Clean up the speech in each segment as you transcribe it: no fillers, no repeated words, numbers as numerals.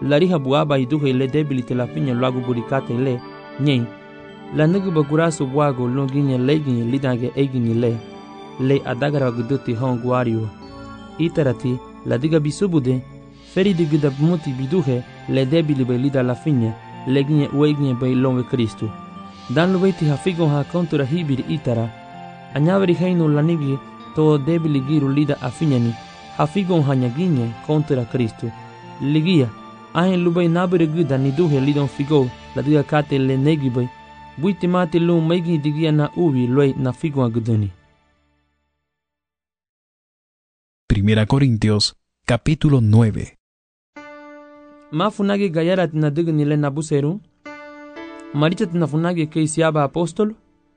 lariha buaba iduhe le debilite la finya lagu burikate le nyen la nugu baguraso buago longinya leginya lidange egini le adagara guduti hon guario itarati la diga bisubude feri digida muti biduhe le debili be lida la finya leginya ueginya be longe Kristo dan lueti hafigo ha kontura hibir itara anyaveri heino lanigi to debili giru lida afinyani hafigo hanyaginya kontura Kristo ligia ahen lubai nabere guda ni duhe lidon figo la diga kate le negibai buiti mate lu maigi digia na uvi loi na figo aguduni. Primera Corintios, capítulo 9. Mafunagi gayara tina digni le nabuseru maricha tina funagi keisiaba apostolo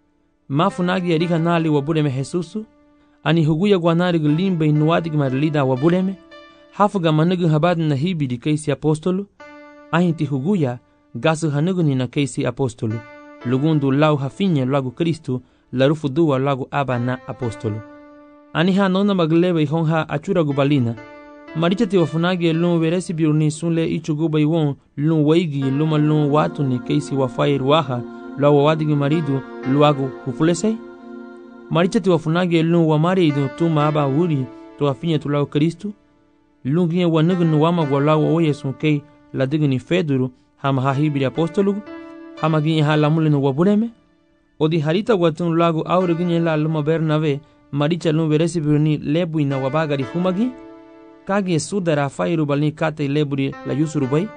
mafunagi erika nali wabureme Jesusu ani huguya gwanari glimbe inuadi gmarlida wabureme hafuga manugu habad na hibidi keisi apostolo ahinti huguya gasu hanuguni na keisi apostolo lugundu lau hafinye lagu Kristo larufu duwa lagu aba na apostolo ani ha nona maglebe ihonha achura gubalina maricha ti wafunagi lun veresi biurni sunle ichuguba iwon lun waigi luma lun watu ni keisi wafai ruaha la wawadigi maridu luagu hufulesei maricha ti wafunagi lun wamari idu tuma aba wuri to afinye tu lagu Kristo lun ginye wanugu wama gwalawa oyesun kei la digni feduru hama hahibiri apostolugu hama ginye halamulinu wabureme odi harita watun lagu aure ginye la luma Bernave maricha lun veresi biurni lebu ina wabagari humagi kage sudara fairu balni kate leburi la yusuru bay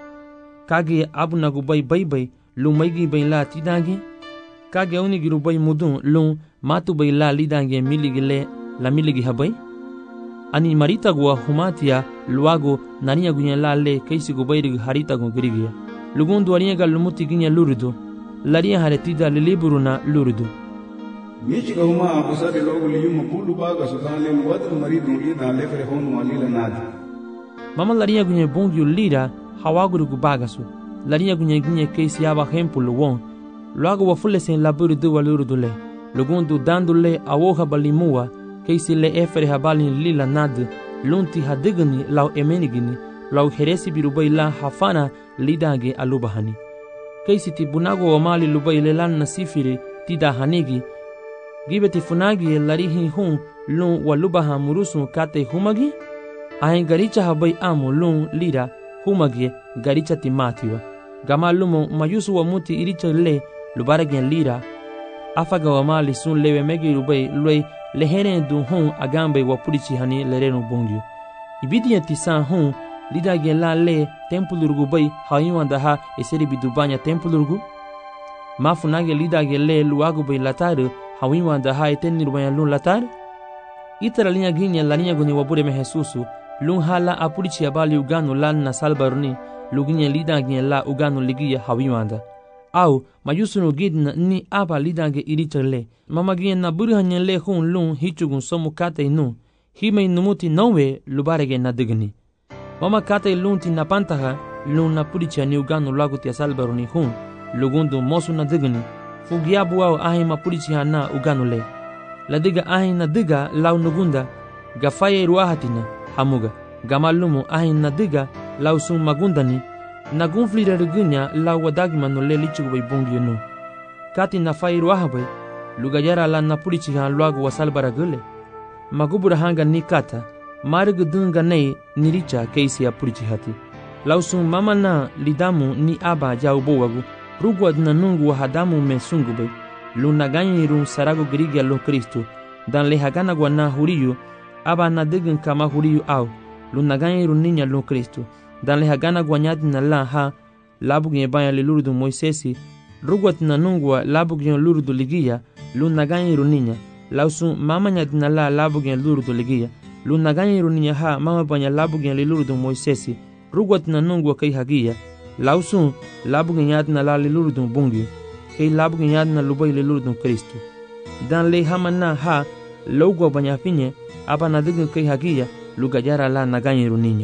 kage abunagu bay lumaigi bay la tidangi kage unigiru bay mudun lun matu bay la lidange miligi le la miligi habay ani marita gua humatia luago nania gunya la le keisi go bayri harita go grigia lugundu aria gal lumuti ginya lurudu laria haretida le liburuna lurudu Michi kahuma abusa de logo liyuma pulu baga sudale muwatu maridu ida lefre honu walila nadi. Mama laria gunye bongi ulira hawaguru gubagasu. Laria gunye gunye keisi aba hempulu won. Luago wafule sen laburu du waluru dule. Lugundu dandule awoha balimua keisi le efere habali lila nadi. Lunti hadigani lau emenigini lau heresi birubai la hafana lidange alubahani. Keisi tibunago wamali lubai lelan nasifiri tida hanigi gibeti funagi larihi hun lun walubaha murusu kate humagi ahen garicha habai amu lun lira humagi garicha timatiwa gama lumo mayusu wa muti iricha le lubaragen lira afaga wa mali sun lewe megi rubai loi lehene du hun agambe wa purichi hani lerenu bongyu ibidi tisan hun lida gen la le tempulurgu bai hayuanda ha eseri bidubanya tempulurgu mafunagi lida gen le luagu bai lataru hawiwa da ha etenni rubaya lun latar itara linya ginya la linya guni wabure me Jesusu lun hala apurichi abali uganu lan na salbarni luginya lida ginya la uganu ligia hawiwa da au mayusunu gidna ni aba lidange irichale mama ginya na burhanya le hun lun hichugun somu kate inu hime numuti nowe lubarege na digni mama kate lun ti na pantaha lun na purichi ani uganu laguti salbarni hun lugundu mosu na digni fugiabu au ahi mapurichi hana uganule ladiga ahi na diga lau nugunda gafaye ruahatina hamuga gamalumu ahi na diga lau sun magundani nagunflira rigunya lau wadagima le lichugu bai bungi nu kati na faye ruahabai lugayara la napurichi han luagu wasalbara gule magubura hanga ni kata marigu dunga nei niricha keisi apurichi hati lau sun mama na lidamu ni aba jaubo wagu rugwa na nungu wa hadamu me sungube lunaganya irun sarago grigia lo Kristo dan le hagana gwa na huriyu aba na digin kama huriyu au lunaganya irun ninya lo Kristo dan le hagana gwa nyadi na la ha labu gye banya le lurudu Moisesi rugwa na nungu wa labu gye lurudu ligia lunaganya irun ninya lausu mama nyadi na la labu gye lurudu ligia lunaganya irun ninya ha mama banya labu gye le lurudu Moisesi rugwa na nungu wa kai hagia lausun labu ganyad na la lelurdun bungi kay labu ganyad na lubay lelurdun Kristo dan le hamana ha logo banyafinye aba na digun kay hagia lugajara la naganyiru ninya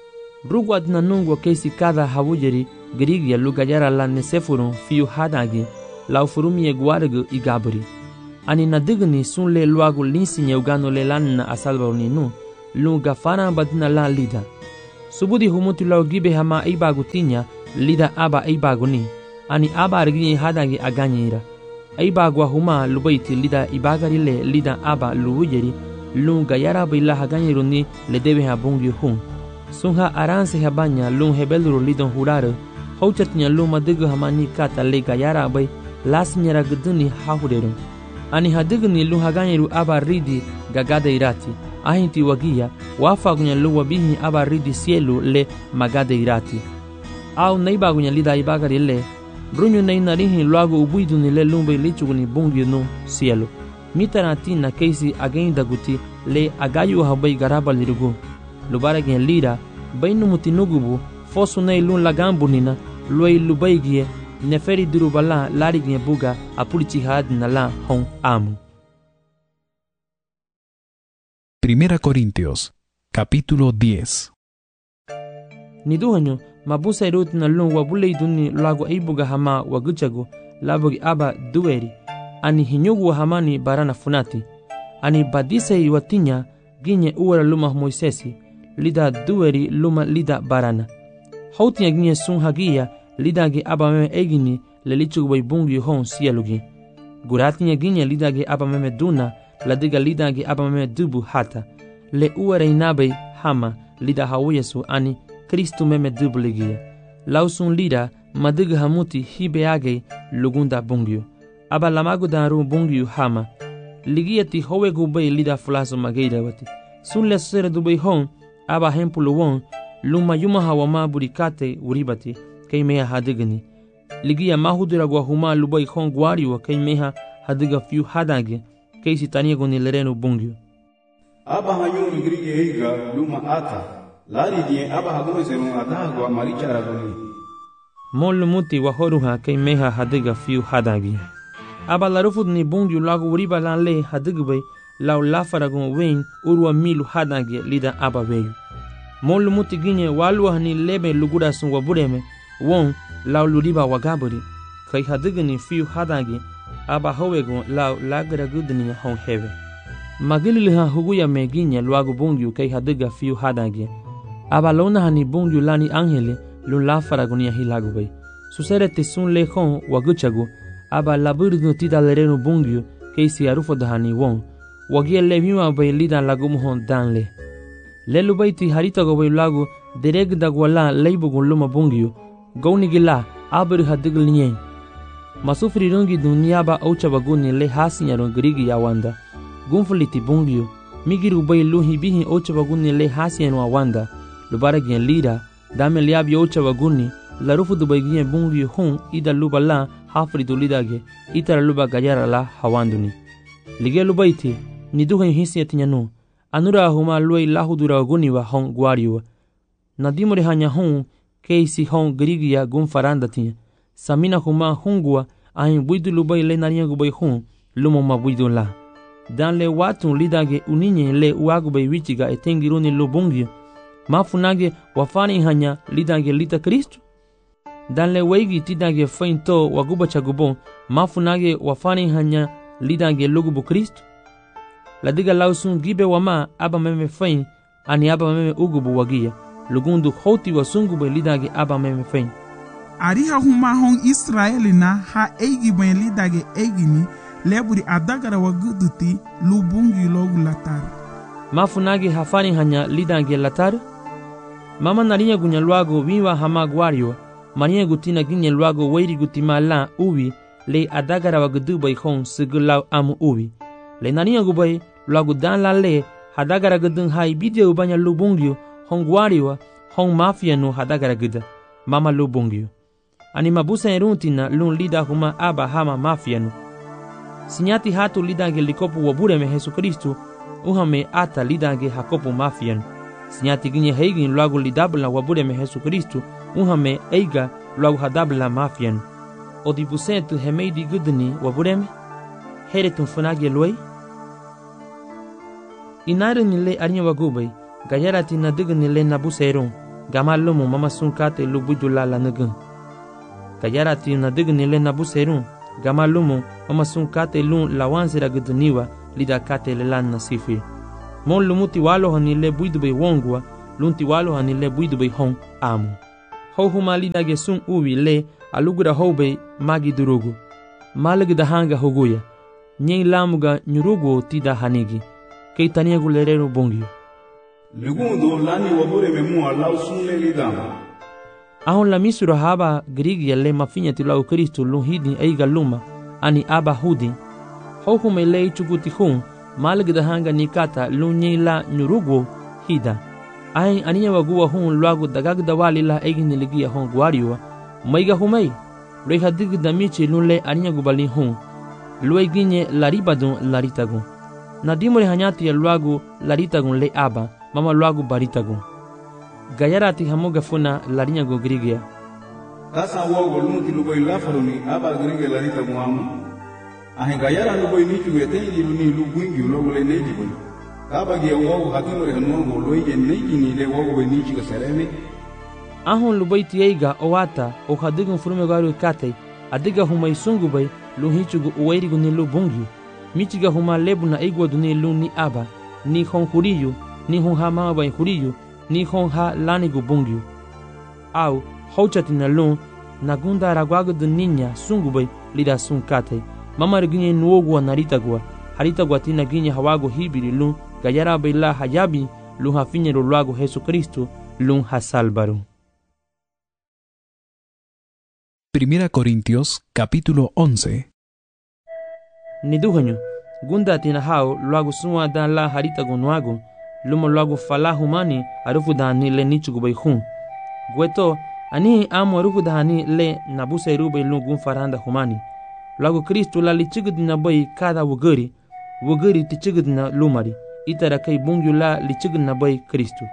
rugwad na nungwa kaysi kada hawujeri grigia lugajara la nesefurun fiu hadagi lau furumie guargu igabri ani na digni sun le luagu linsi nye ugano le lan na asalbaruni nu lu gafana badina la lida subudi humutu lau gibe hama eibagu tinya lida aba eibagu ni ani aba arginye hadange aganyira eibagu huma lubaiti lida ibagarile lida aba luwujeri lun gayara bila haganyiru ni le debe ha bungi hun sunha aranse habanya lun hebeluru lidon hurare hauchatinya lun madigu hama ni kata le gayara bai lasnyara guduni hahuderum ani hadigni lun haganyiru aba ridi gagada irati ahinti wagia wafagunya lu wabihi aba ridi sielu le magada irati au neibagunya lida ibagari le brunyu neinarihi luago ubuiduni le lumbe lichuguni bungi no sielu mitarati na keisi agenda guti le agayu habai garaba lirugu lubaragen lira bainu mutinugubu fosunei lun lagambunina luai lubaigie neferi durubala larigien buga apurichi hadina la hon amu. Primera Corintios, capítulo 10. Niduhanyo mabusa irutina lun wabule iduni lago eibuga hama waguchago labogi aba dueri ani hinyugu hamani barana funati ani badise iwatinya ginye uwara luma Moisesi lida dueri luma lida barana hautinya ginye sun hagia lida ge aba meme egini lelichugu bai bungi hon sielugi guratinya ginye lida ge aba meme duna ladiga lida ge aba meme dubu hata le uwara inabe hama lida hawiyesu ani Kristu meme dubu ligia lausun lida madiga hamuti hibeage lugunda bungio aba lamagu daru bungio hama ligiati howe gubay lida fulaso mageida wati sun le sere dubay hon aba hempulu won luma yuma hawama burikate uribati kay meha hadigani ligia mahudura gwa huma lubay hon gwari wa kay meha hadiga fiu hadage kay sitania goni lereno bungio aba hanyu grige heiga luma ata lari die aba hago serun adagwa marichara goni mol muti wa horuha kay meha hadiga fiu hadage aba larufud ni bungi lagu uriba lan le hadigbe law lafaragun wen urwa milu hadange lida aba weyu molu muti ginye walu hani lebe lugura sun wabureme won law luriba wagaburi kai hadigni fiu hadange aba howegun law lagra gudni hon heve magilil ha huguya meginye lagu bungi kai hadiga fiu hadange aba lona hani bungi lani angele lu lafaragun ya hilagube susere tisun le khon waguchagu aba laburdu tida lereno bungio keisi arufo dahani won wagie levima bay lidan lagum hon danle lelu bayti harita go bay lagu dereg dagwala leibugun luma bungio gowni gila abur hadigl nyen masufri rungi dunia ba aucha baguni le hasinya ron grigi ya wanda gunfuliti bungio migiru bay luhi bihi aucha baguni le hasinya no wanda lubaragien lira dame liabi aucha baguni la rufu du baygien bungio hon ida lubala hafri dulidage itara luba gayara la hawanduni lige lubaiti niduhen hisietinyanu anura huma luai lahudura guniwa hon gwariwa nadimore hanya hon keisi hon grigia gun faranda tinya samina huma hungwa ahin buidu lubai le nariya gubai hon lumo mabuidu la dan le watun lidage uninye le uagubai wichiga etengiruni lubungio mafunage wafani hanya lidage lita Kristu dan le weigi tidage fainto waguba chagubon mafunage wafani hanya lidange lugubu Kristu ladiga lausun gibe wama aba meme fain ani aba meme ugubu wagia lugundu hoti wasungu be lidange aba meme fain ariha huma hon Israeli na ha eigi be lidage eigini leburi adagara waguduti lubungi logu latar mafunage hafani hanya lidange latar mama narinya gunya luago wiwa hama gwario mania gutina ginye luago weiri gutima la uwi le adagara wagudu bay hon sigulaw amu uwi le nania gubay luago dan la le hadagara gudun hai bidio banya lubungio hon gwariwa hon mafia no hadagara guda mama lubungio ani mabusa eruntina lun lida huma aba hama mafia no sinyati hatu lidange likopu wabure me Jesu Kristu uhame ata lidange hakopu mafia no sinyati ginye heigin luago lidabla wabure me Jesu Kristu uhame eiga luago hadabla mafian odibusentu hemeidi gudni wabureme heretun funage luai inarin le arnya wagubay gayarati na digni le nabuseron gamallumu mama sunkate lubujula la nugun gayarati na digni le nabuseron gamallumu mama sunkate lun lawansira gudniwa lidakate le lan nasifi mon lumuti walo hani le buidube wongwa lunti walo hani le buidu bay hon amu. Ho huma lidage sun uwi le aluguda hobe magi durugu. Malagda hanga hoguya. Nyei lamuga nyurugu tida hanigi. Kei taniagu lerero bongyo. Legundo lani wabure memu alau sun le lidama. Ahon la misura haba grigia le mafinya tilau Kristo lunhidi eiga luma ani aba hudi. Ho huma le chuguti hun malagda hanga nikata lunyei la nyurugu hida. Ahin aniya wagua hun luagu dagagda wali la egin niligia hon guariwa. Maiga humei. Reha digda michi lunle aniya gubali hun. Lue ginye laribadun laritagun. Nadimore hanyati ya luagu laritagun le aba. Mama luagu baritagun. Gayarati hamoga funa larinya go grigia. Tasa wogo lunti luboy lafaruni aba grigia laritagun amu. Ahin gayara luboy nichu greteni luni lubwingi ulogo le neji boy. Kaba gia wogo hatimore hanuango loige neji ni le wogo we nichi gasereme. Ahon luboy tieiga owata o hadigun furume garu katei. Adiga humay sungu bay luhichugu uwairigu ni lubungyu. Michiga huma lebu na igwa duni luni aba. Ni hon huriyu, ni hon ha mama bay huriyu, ni hon ha lanigu bungyu. Au, hauchati na lun, nagunda ragwagu duninya sungu bay lida sun katei. Mama riginye nuogwa naritagwa. Haritagwa tina ginye hawago hibiri lun, gayara bay la hayabi, lun hafinye luagu Jesucristo, lun hasalbaru. 1 Corintios capítulo 11. Niduhanyo, gunda tina hao luagu suma dan la haritago nuagu, luma luagu fala humani arufu dani le nichugu bay hun. Gweto, ani amu arufu dani le nabusa irubay lungun faranda humani. Luagu Kristo la lichigudina bay kada wugari tichigudina lumari, itara kay bungyu la lichigudina bay Kristo.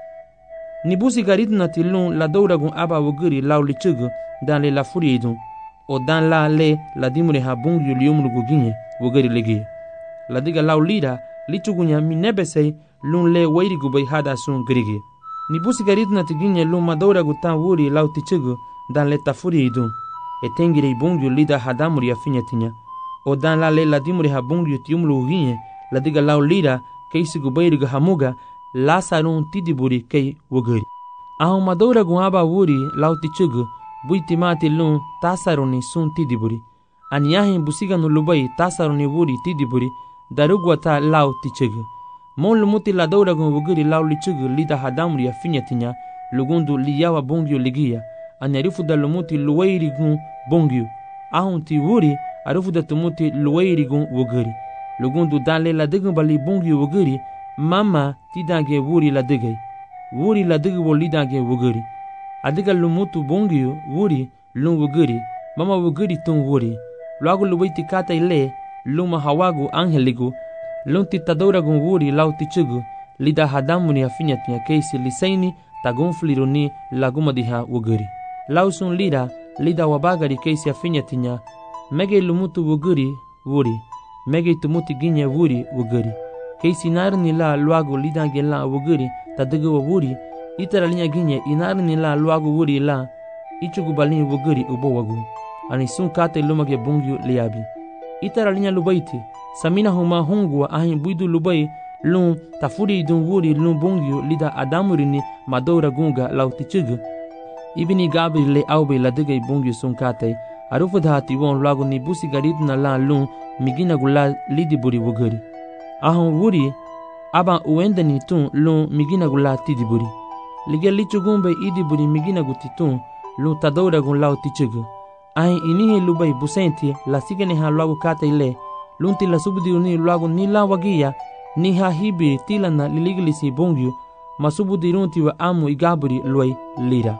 Nibusi garidna tilun la douragun aba wugari lau lichigu dan le la furiidun, o dan la le la dimure ha bungyu liumrugu ginye wugari legi. La diga lau lira lichugunya minebesei lun le wairigu bay hada sun grigi. Nibusi garidna tiginye lun madouragu tan wuri lau tichigu dan le ta furiidun, e tengirei bungyu lida hadamuri afinyatinya, o dan la le la dimure ha bungyu tiumrugu ginye la diga lau lira keisigu bayrigu hamuga lasarun tidiburi kei wugari. Ahon madouragu aba wuri lau tichigu buiti mati lun tasaruni sun tidiburi. Aniyahin busiga no lubai tasaruni wuri tidiburi darugwata lau tichigu. Mon lumuti la douragun wugiri lau lichigu lida hadamuri afinyatinya lugundu liyawa bongyu ligia. Anyarifu da lumuti luwairigun bongyu. Ahon ti wuri arufu da tumuti luwairigun wugiri. Lugundu dale la digun bali bongyu wugiri mama tidange wuri la digay. Wuri la digu lidange wugiri. Adiga lumutu bongyu wuri lun wugiri, mama wugiri tun wuri. Luagu luwaiti kata ile, luma hawagu angeligu, lun titadouragun wuri lau tichugu, lida hadamuni afinyatinya keisi lisaini tagunfliruni laguma diha wugiri. Lau sun lida wabagari keisi afinyatinya, mege lumutu wugiri wuri, mege tumuti ginye wuri wugiri. Keisi narni la luagu lidange la wugiri tadiga wuri, itara linya ginye inarni la luagu wuri la ichugu balini wugiri ubowagu. Ani sun kate lumage bungyu liabi. Itara linya lubaiti, samina huma hungwa ahin buidu lubai lun tafuri idun wuri lun bungyu lida adamurini madoura gunga lau tichugu. Ibini gabri le aube la digay bungyu sun kate, arufu dhati won luagu ni busi garidna la lun migina gula lidi buri wugiri. Ahon wuri aba uendani tun lun migina gula tidiburi. Lige lichugumbe idiburi migina gutitun lun tadoura gun lau tichugu. Ahin inihi lubai busenti la sigene ha luagu kata ile lunti la subudi uni luagu ni la wagia ni ha hibiri tila na liligilisi bongyu masubudi runti wa amu igaburi luai lira.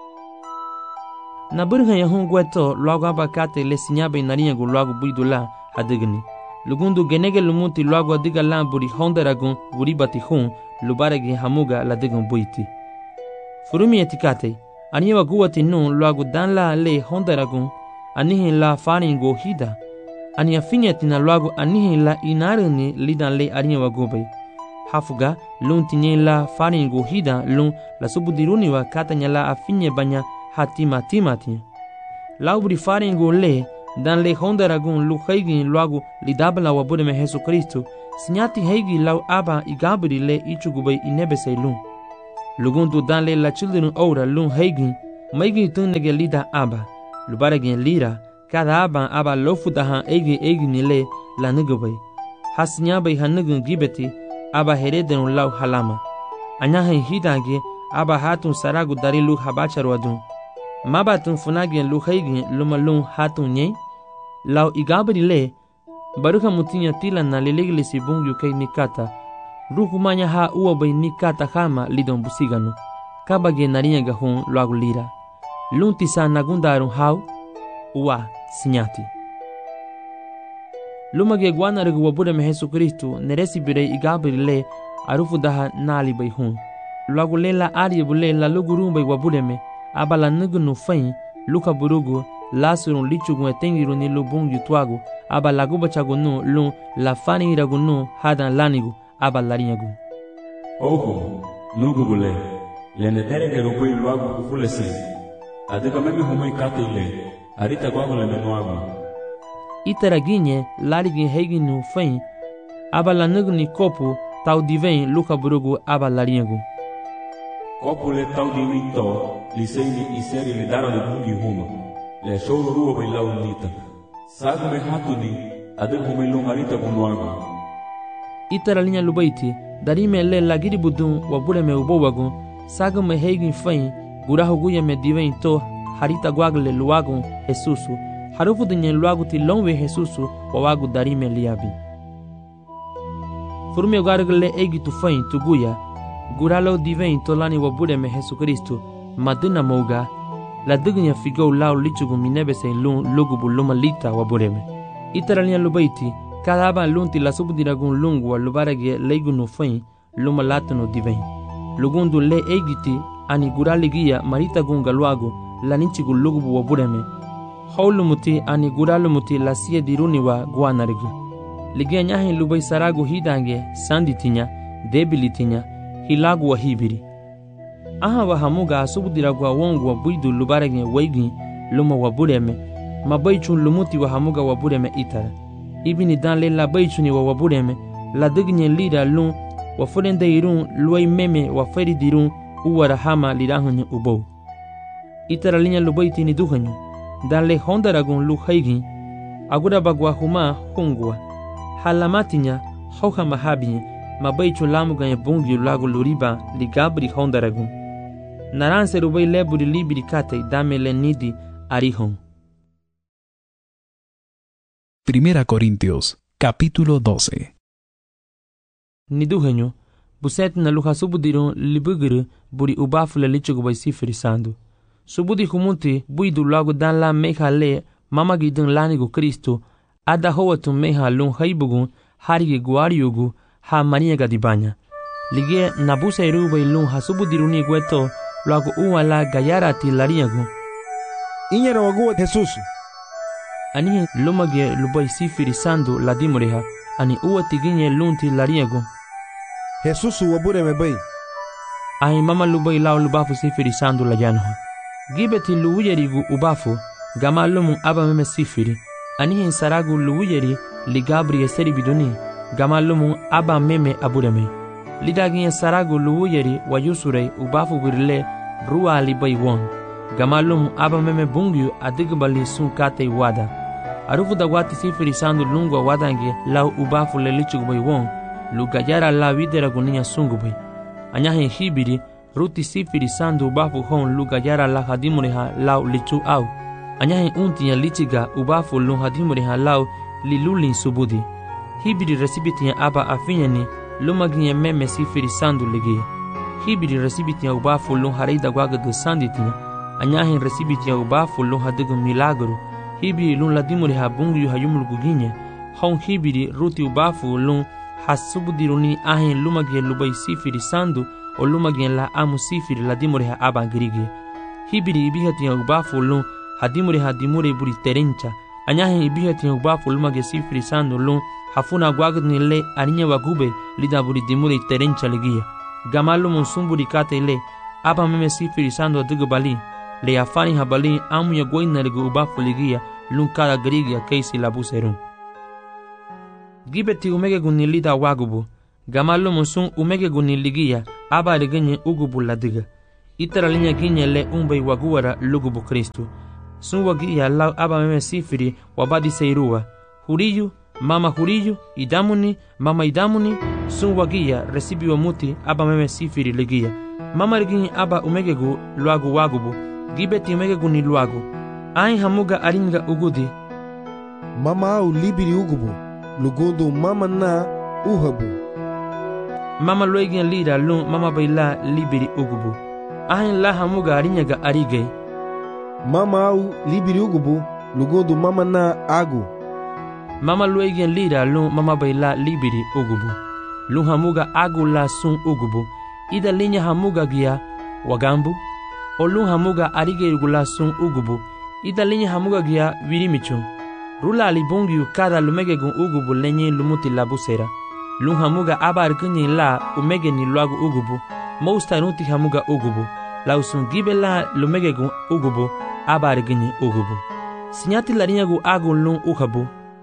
Na burha ya hungweto luagu aba kata ile sinyabe narinya gu luagu buidula hadigani. Lugundu genege lumuti luagu adiga la buri hondaragun buri bati hun lubaragi hamuga la digun buiti. Furumi etikate aniwa guwati nun luagu dan la le hondaragun anihin la faringo hida. Ani afinyatina luagu anihin la inarini lidan le aniwa gubay. Hafuga lun tinye la faringo hida lun la subudiruni wa katanya la afinye banya hatima timatia. Laubri faringo le dan le hondaragun lu haigin luagu lidabla wa budeme Jesucristo sinyati haigi lau aba igabri le ichugubay inebesay lun. Lugun du dan le la children ora lun heigin, maigin tun nege lida aba. Lubaragin lira, cada aba lofu dahan egin le la nigabay. Hasinyabay hanugin gibeti, aba hereden lau halama. Anyahin hidange, aba hatun saragu dari lu habacharwadun. Mabatun funagin lu heigin lumalun hatun nye. Lau igabri le, baruka mutinya tila na liligilisi bungyu kay nikata. Rukumanya ha uwabay nikata hama lidon busiganu. Kabage narinya gahun luagu lira. Luntisa nagundarun hau, uwa sinyati. Lumage guanarigu wabureme Jesucristo neresibire igabri le arufu daha nali bay hun. Luagu le la ari bule la lugurumbay wabureme abala nugunu fain luka burugu lasurun lichugun etengiru ni lubung yutuagu abala gubachagu nu lun la fani iragu nu hadan lanigu abalariñagu. Ojo, nugubule, lenetere que rupui luagu kufulese. Adeka meme humoi kate ile, arita guagu le menuagu. Itaraginye larigin heiginu fain abala nugni kopu tau divein luka burugu abalariñagu. Kopu le tau divin to, liseini iseri le dara de bungi huma. Le shoro ruo bai lau nita. Sagu me hatuni, adek humoi lung arita gunuagu. Itaralinya lubaiti, darime le lagiri budun wabureme ubowagu, sagu me heigin fain gurahu guya me divein to harita guagle luagu Jesusu, harufu dinye luagu ti longwe Jesusu wawagu darime liabi. Furme ugargle egi tu fain tu guya, guralo divein to lani wabureme Jesucristo, maduna mouga, la dignya figo lau lichugu minebese lun lugubu lumalita wabureme. Itaralinya lubaiti, cada aban lunti la subdiragun lungwa lubarage leigunu fain lumalatunu divein. Lugundu le egiti ani guraligia marita gunga luagu la ninchigu lugubu wabureme. Haulumuti ani guralumuti la siya diruniwa guanarigu. Ligia nyahin lubai saragu hidange sanditinya, debilitinya, hilagu wa hibiri. Aha wa hamuga subdiragu wa wongu wa buidu lubarage waigin luma wabureme, mabaichun lumuti wa hamuga wabureme itara. Ibini dan le la baichuni wa wabureme, la dignye lira lun wa furende irun luai meme wa feri dirun uwara hama lirahunye ubou. Itara linya lubaiti ni duhanyu, dan le hondaragun lu haigin, agura bagwa huma hungwa. Halamatinya hauha mahabinye, mabaichun lamuganye bungi lagu luriba ligabri hondaragun. Naranse rubai leburi libiri kate dame le nidi arihon. Primera Corintios, capítulo 12. Niduhenyo, buset na luha subudirun libuguru buri ubafule lichugu bai sifirisando. Subudi humunti buidu lagu dan la meha le mamagidun lanigu Kristo, ada howatu meha lun haibugun harigi guariyugu ha maniaga dibanya. Lige nabusa irubai lun ha subudiruni gueto lagu uwa la gayarati lariagu. Inyera wagu Jesusu. Ani lumage lubai sifirisando la dimureha, ani uwa tiginye lunti lariagu. Jesusu wabureme bai. Ai mama lubai lau lubafu sifirisando la yanho. Gibeti luuyerigu ubafu, gama lumun aba meme sifiri. Ani saragu luuyeri ligabri eseri biduni, gama lumun aba meme abureme. Lidagin saragu luuyeri wayusurei ubafu birle ruwa libai won. Gama lumun aba meme bungyu adigbali sun kate wada. Arufu da wati sifirisando lungwa wadange lau ubafu lelichugubai won, lugayara la videra gunia sungubai. Anyahin hibiri, ruti sifirisando ubafu hon lugayara la hadimureha lau lichu au. Anyahin untinya lichiga ubafu lun hadimureha lau lilulin subudi. Hibiri resibitinya aba afinyani lumaginya meme sifirisando ligia. Hibiri resibitinya ubafu lun harida gwagadu sanditinya. Anyahin resibitinya ubafu lun hadigu milagro. Hibiri lun ladimureha bungu hayumuluguginye. Hon hibiri ruti ubafu lun hasubudiruni ahin lumagia lubai sifirisando o lumagien la amu sifiri la dimureha aba girigi. Hibiri ibihatinya ubafu lun hadimure dimure buri terencha. Anyahin ibihatinya ubafu lumage sifirisando lun hafuna guagni le aninya wagube lida buri dimure terencha ligia. Gamalu monsumburi kate le aba meme sifirisando digubali. Le afani habali amu ya goina ligu ubafu ligia lun kada girigia keisi labuserun. Gibeti umege gunilida wagubu. Gamalu monsun umege guniligia aba regenye ugubu ladiga. Itara linya ginye le umbay waguara lugubu Kristu. Sun wagia lau aba meme sifiri wabadi seirua. Huriyu, mama huriyu, idamuni, mama idamuni, sun wagia resibi wa muti aba meme sifiri legia. Mama reginye aba umegegu luagu wagubu, gibeti umegegu ni luagu. Ain hamuga aringa ugudi. Mama au libiri ugubu, lugundu mama na uhabu. Mama loigin lira lun mama baila libiri ugubu. Ain la hamuga aringa arige. Mama au libiri ugubu, lugundu mama na agu. Mama loigin lira lun mama baila libiri ugubu. Lun hamuga agu la sun ugubu. Ida linya hamuga gia wagambu. O lun hamuga arige gula sun ugubu. Ida linya hamuga gia virimichun. Rula alibungiu kada lumegegun ugubu lenye lumuti labusera. Lun hamuga abar kunyi la umege ni luagu ugubu. Mousta nuti hamuga ugubu. Lausun gibe la lumegegun ugubu abar kunyi ugubu. Sinyati larinyagu agu lun uhabu.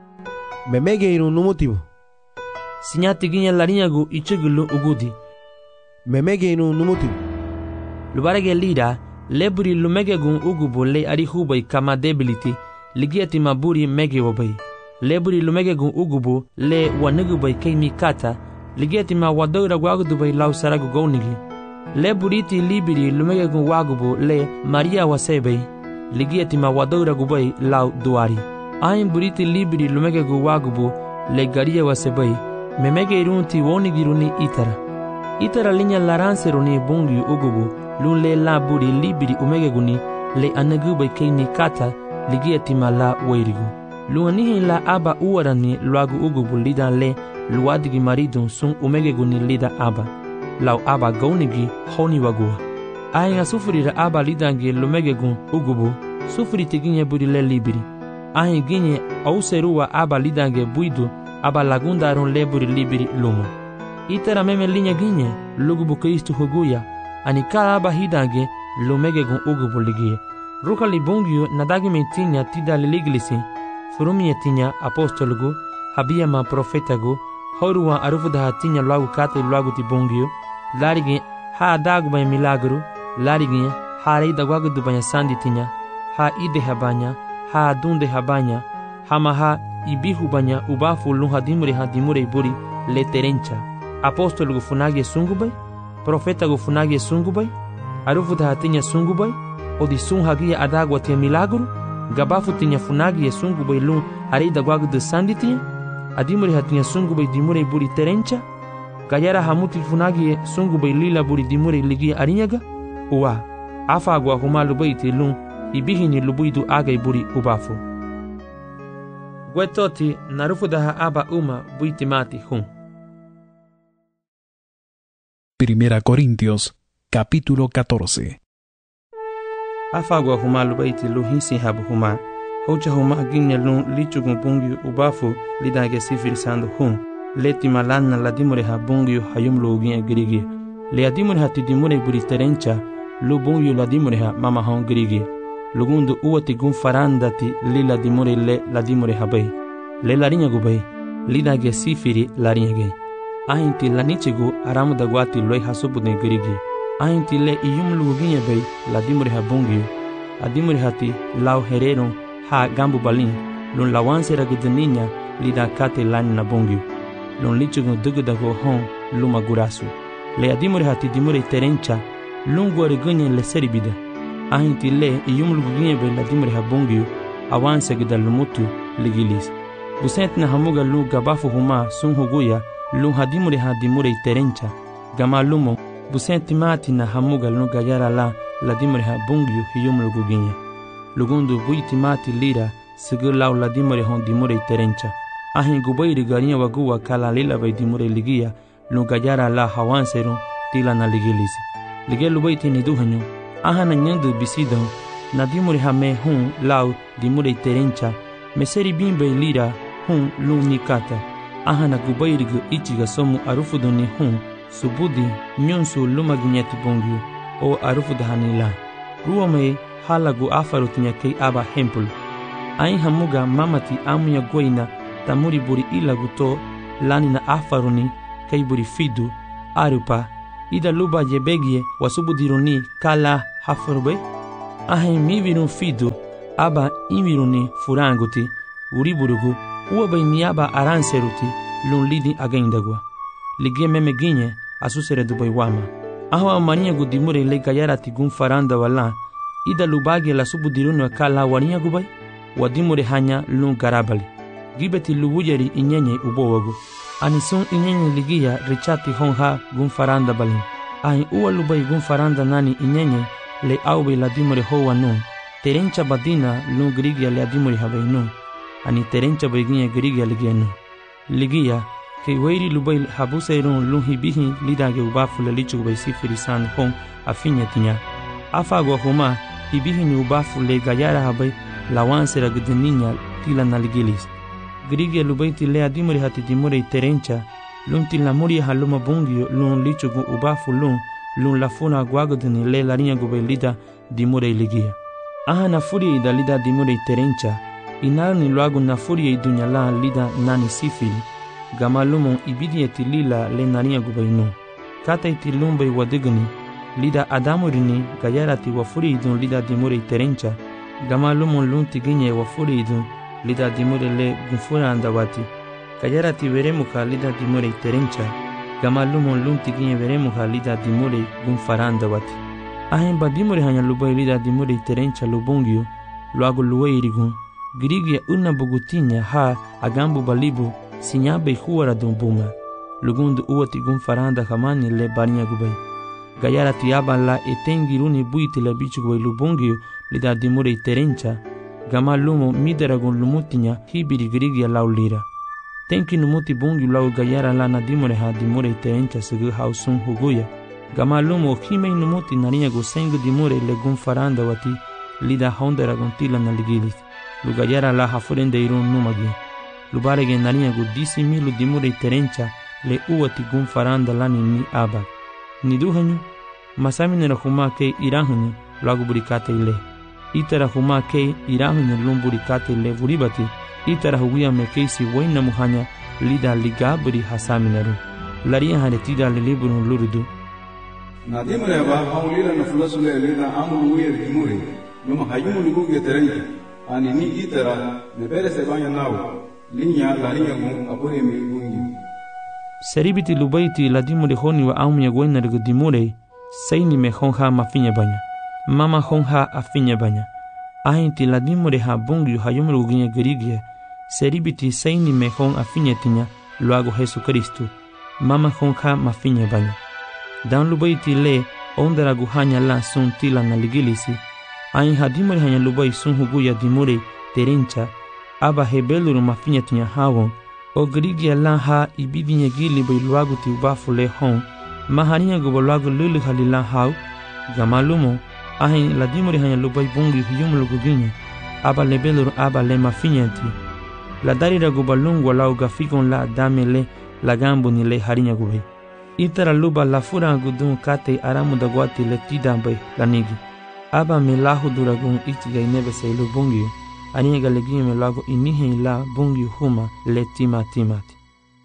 Memege irun numutibu. Sinyati ginya larinyagu ichugulu ugudi. Memege irun numutibu. Lubarege lida leburi lumegegun ugubu le arihubai kama debility. Ligiati maburi mege wabai. Leburi lumegegun ugubu le wanugubai keimi kata. Ligiati ma wadoira wagudubai lau saragu gounigi. Leburiti libiri lumegegun wagubu le Maria wasebei. Ligiati ma wadoira gubai lau duari. Ain buriti libiri lumegegun wagubu le garia wasebei. Memege irunti wonigiruni itara. Itara linya laranseruni bungi ugubu. Lun le la buri libiri umegeguni le anagubai keimi kata. Ligiati mala weirigu. Luanihi la aba uarani luagu ugubu lida le luadigi maridun sun umegeguni lida aba. Lau aba gaunigi honi wagua. Ahinga sufurira aba lidangi lumegegun ugubu. Sufuriti ginye buri le libiri. Ahin ginye auserua aba lidangi buidu aba lagundarun le buri libiri luma. Itara meme linye ginye lugubu Kristu huguya. Anikala aba hidangi lumegegun ugubu ligie. Ruka libungiu nadagi metinya tida liliglisi. Furumi etinya apostolugu, habia ma profetagu, horuwa arufuda tinya luagu kate luagu tibungiu, larigi ha adagu banya milagru, larigi ha reida wagudu banya sandi tinya, ha ide habanya, ha adunde habanya, hamaha ibihu banya ubafu lunha dimure buri leterencha. Apostolugu funagi sungubai, profetagu funagi sungubai, arufuda tinya sungubai, odi sun hagia adagwa tia milagru, gabafu tinya funagi sungu bai lun arida gwagu de sandi tinya, adimuri hatinya sungu bai dimure buri terencha, gayara hamuti funagi sungu bai lila buri dimure ligi arinyaga, uwa, afa agwa humalu bai ti lun, ibihini lubuidu agai buri ubafu. Gwetoti narufu daha aba uma buiti mati hun. Primera Corintios, capítulo 14. Afagwa huma lubaiti luhisi habu huma. Hocha huma ginya lun lichugun bungi ubafu lidage sifiri sandu hun. Leti malana la dimure ha bungi hayum luginya girigi. Le adimure ha tidimure buri terencha lu bungi la dimure ha mama hon girigi. Lugundu uwati gun farandati lila dimure le la dimure ha bay. Le larinya gubay. Lidage sifiri larinya gay. Ahinti lanichigu aramu dagwati loy hasubune girigi. Ahinti le iyum luginya bay la dimure ha bungi. Adimure hati lau herero ha gambu balin. Lun lawanse ragudaninya lida kate lani na bungi. Lun lichugu dugudago hon luma gurasu. Le adimure hati dimure terencha lun guarigunya le seribida. Ahinti le iyum luginya bay la dimure ha bungi. Awanse gida lumutu ligilis. Busent na hamuga lu gabafu huma sun huguya lun hadimure ha dimure terencha. Gama lumo busenti mati na hamuga lu gayara la dimure ha bungi hiyum luguginya. Lugundu buiti mati lira sigur lau la dimure hon dimure terencha. Ahin gubairi garinya waguwa kala lila bay dimure ligia lu gayara la hawanserun tila na ligilisi. Ligelu baiti ni duhanyo. Ahana nyandu bisidahu na dimure ha me hun lau dimure terencha. Meseri bimbe lira hun lu nikata. Ahana gubairigu ichiga somu arufuduni hun subudi nyonsu luma ginyati bungiu o arufudahanila. Ruwame halagu afarutinya kei aba hempul. Ain hamuga mamati amuya goina tamuri buri ilagu to lani na afaruni kei buri fidu arupa ida luba yebegie wasubudiruni kala haforbe ahen mi virun fidu aba inviruni furanguti uriburugu uwabai niaba aranseruti lun lidi agendagwa ligie meme ginye asusere dubai wama ahwa mania gudimure le gayarati gun faranda wala ida lubage la subudirunu kala wania gubai wadimure hanya lun garabali gibeti luwujeri inyenye ubowagu anisun inyenye ligia richati honha gun faranda balin ahin uwa lubai gun faranda nani inyenye le aube la dimure hoa nun terencha badina lun grigia le adimure habai nun ani terencha beginye grigia ligia nun ligia ke weiri lubai habuseirun lun hibihi lidage ubafu le lichu bai sifirisan hon afinya tinya afagwa homa hibihi ni ubafu le gayara habai lawansera gudeninya tila naligilis grigia lubai tile adimure hati dimure terencha lun tila muri haluma bungio lun lichu gu ubafu lun lafuna guagodeni le larinha gubai lida dimure ligia aha na furia ida lida dimure terencha inarni luagu na furia idunyala lida nani sifili gamalumon ibidieti lila le narinha gubai nu kata iti lumbai wadigani lida adamurini gayarati wa furia idun lida dimure terencha gamalumon lun tiginye wa furia idun lida dimure le gunfura andawati gayarati veremuka lida dimure terencha gamalumon lun tiginye veremuka lida dimure gunfaranda wati ahen badimure hanya lubai lida dimure terencha lubungio luagu luweirigun grigia una bugutinya ha agambu balibu sinyabe huara dumbuma lugundu uwati gunfaranda hamani le barinha gubai gayarati abala etengiruni buiti le bichu gubai lubungio lida dimure terencha gamalumo midaragun lumutinya hibiri grigia laulira tenki numuti bungi lau gayara lana dimure ha dimure terencha segu hausun huguya gamalumo himei numuti narinha go sengu dimure le gunfaranda wati lida hondera gontila na ligilis lugayara la hafurende irun numagi lubarege narinha go 10,000 dimure terencha le uwati gunfaranda lani ni aba niduhanyu masamine rahuma ke irahanyu lagu burikate ile itara huma ke irahanyu lumburikate le vuribati itara huguya mekeisi waina muhanya lida ligabri hasaminaru laria haretida le liburun lurudu na dimure ba haulila na fulasule lida amul uyer dimure luma hayumu luguge terenja ani ni itara me perese banya nawo linya laria gun apure mi gungi seribiti lubaiti la dimure honi wa aumya waina rugu dimure seini me honha mafinya banya mama honha afinya banya ahinti la dimure ha bungi hayumu luguge gerigia seribiti seini me hon afinya tinya luago Jesu Kristu mama honha mafinya banya dan lubaiti le ondera guhanya la sun tila na ligilisi ain hadimure hanya lubai sun huguya dimure terencha aba hebeluru mafinya tinya hawon o grigia la ha ibidinya gili bai luago ti ubafu le hon maharinya go luago lulu halila haw gamalumo ain la dimure hanya lubai bungi huyum luguginya aba lebeluru aba le mafinya ti la darira go balungu la ugafikon la damele la gambo ni le harinya gubai itara luba la fura gudun kate aramu da guati le tidambai lanigi aba me lahu duragun itiga inebe se lubungio aniga legi me lago inihe la bungio huma le timati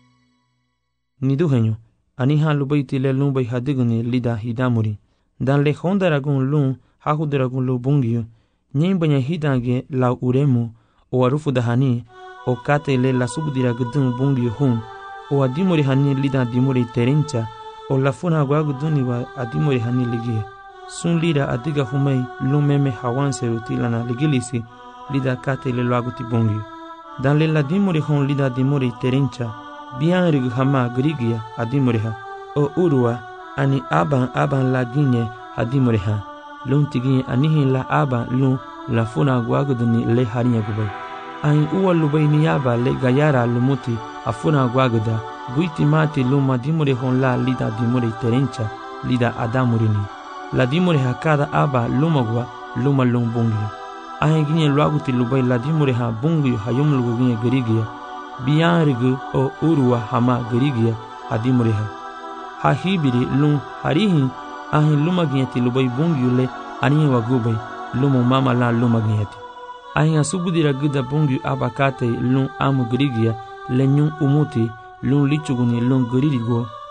niduhenyo aniha lubaiti le lumbai hadiguni lida hidamuri dan le hondaragun lun hahudaragun lubungio nyembanya hidange la uremu o arufu dahani o kate le la subdira gudun bungio hum o adimuri hani lida dimuri terencha o lafuna guaguduni wa adimuri hani ligie sun lida adiga humei lumeme hawanse utilana ligilisi lida kate le luaguti bungi dan le la dimuri hon lida dimuri terencha bian rig hama grigia adimuri ha o urua ani aban la ginye adimuri ha lun tigi anihi la aba lun lafuna guaguduni le harinya gubai ain uwa lubai niyaba le gayara lumuti afuna guaguda guiti mati luma dimure hon la lida dimure terencha lida adamurini la dimure hakada aba lumagwa luma lumbungi ahin ginye luaguti lubai la dimure ha bungi hayum lugu ginye gerigia biyanrigu o urua hama gerigia adimure ha hibiri lum harihi ahin luma ginye ti lubai bungi le aniye wagubai lumu mama la luma ginye ti ahin asubudira gida bungi abakate lum amu gerigia lenyun umuti lun lichuguni lun geririgo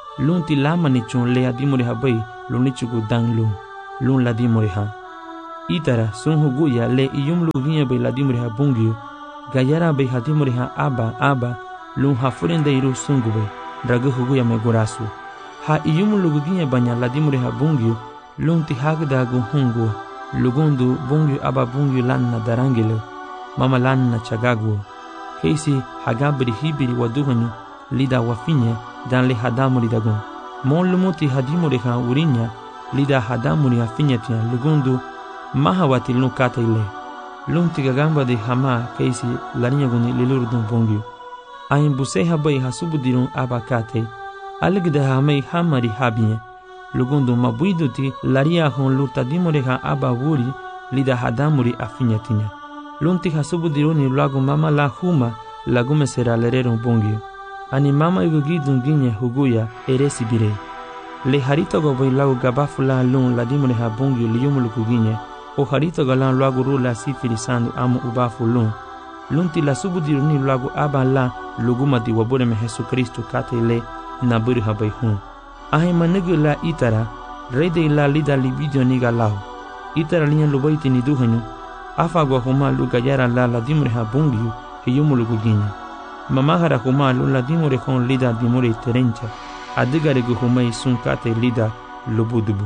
lun ti lama ni chun le adimore ha bay lun ni chugu dang lun la dimore ha itara sun huguya le iyum lu ginya bay la dimore ha bungyu gayara bay hadimore ha aba lun ha furende iru sungu bay dragu huguya me gorasu ha iyum lu ginya banya la dimore ha bungyu lun ti hagda gu hungu lugundu bungyu aba bungyu lanna darangile mama lanna chagagu keisi hagabri hibiri waduhanyu lida wafinya dan le hadamuri dagun mon lumuti hadimuri ha urinya lida hadamuri afinya tia lugundu mahawati lukata ile lunti gagamba de hama keisi larinya guni lilurdun bongyu ayin buse habai hasubudirun abakate aligda hamai hamari habinya lugundu mabuiduti laria hon lutadimuri ha aba wuri lida hadamuri afinya tinya lunti hasubudiruni lagu mama la huma lagume sera lerero bongyu ani mama igugidun ginye huguya eresi bire le harito go boy lagu gabafula lun ladimure ha bongyu liyumuluku ginye o harito galan lagu rula sifirisandu amu ubafu lunti la subudiruni lagu aba la luguma di wabure me Yesu Kristo katele na buri ha bay hun ahe manegu la itara rede la lida libidio niga lao itara linya lubaiti ni duhanyu afa go huma luga yara la ladimure ha bongyu hiyumuluku ginye mama hara huma la dimure hon lida dimure terencha adigare gu huma sunkate lida lubudubu.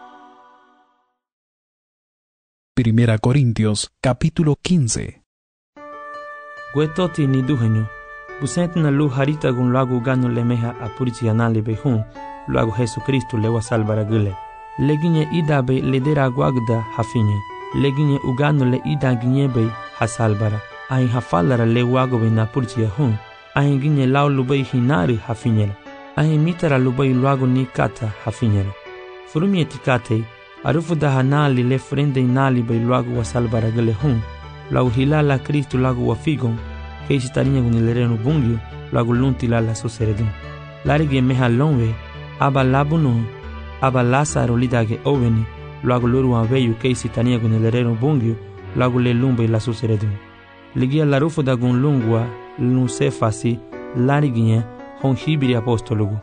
Primera Corintios, capítulo 15. Guetoti ni duhenyo, busent na lu harita gun lagu ganu lemeha apurici anale behun, lagu Jesucristo lewa salvara gule. Leginye ida be ledera guagda hafinye, leginye uganu le ida ginye be hasalbara. Ahin hafalara le wago be na purici ahun, ahin ginye lau lubei hinari hafinyela. Ahin mitara lubei lagu ni kata hafinyela. Furumi etikate, arufu da hanali le frende inali be lagu wa salvara gule hun, lagu hilala Kristo lagu wa figon, keisi tarinya gunilerenu bungyu, lagu lunti lala suseredun. Larige meha lonwe, aba labuno, aba Lazaro lidage oveni, lagu luru wa veyu keisi tarinya gunilerenu bungyu, lagu le lumbe la suseredun. Ligia larufu da gun lungwa, lun sefasi, lariginye, hon hibiri apostolugu.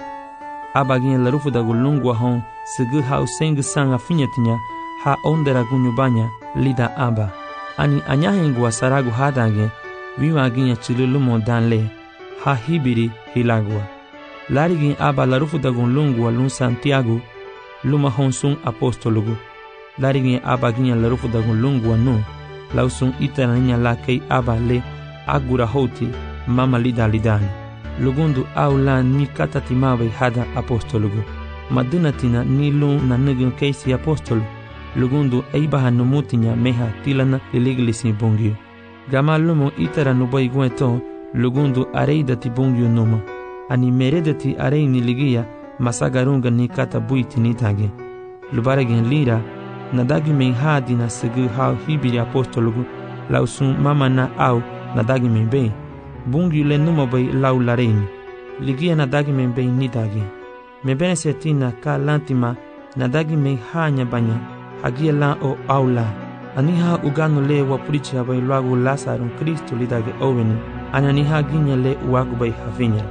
Aba ginye larufu da gun lungwa hon, segu hau sengu sanga finyetinya, ha ondera gunyubanya, lida aba. Ani anyahengu wa saragu hadange, viwa ginye chilulumo danle, ha hibiri hilagwa. Larigin aba larufu da gun lungwa lun Santiago, luma hon sun apostolugu. Larigin aba ginye larufu da gun lungwa nu, lausun itaranya la kei aba le agura hoti mama lida lidani. Lugundu au la ni katatimawe hada apostolugu. Madunatina ni lun na nugun keisi apostolu. Lugundu eibaha numutinya meha tilana liligilisi bungyu. Gama lumo itara nubai gueto, lugundu areidati bungyu numa. Ani meredati areini ligia masagarunga ni kata buiti nitage. Lubaregen lira, nadagi men hadi na segu hau hibiri apostolugu, lausun mama na au nadagi men be. Bungyu le numa bay lau lareini. Ligia nadagi men be nitage. Mebene setina ka lantima nadagi men hanya banya. Hagia la o aula. Aniha ugano le wapurichi habai lagu Lazaro Kristo lidage oveni. Ananiha ginya le uagu bai havinya.